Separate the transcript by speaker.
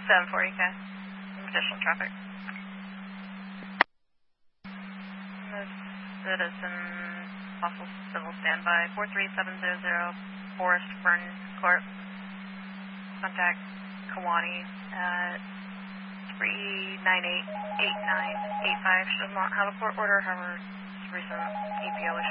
Speaker 1: 740K. Additional traffic. Citizen, possible civil standby, 43700, Forest Fern Court. Contact Kewanee at 398-8985. She does not have a court order, however, recent EPO issue.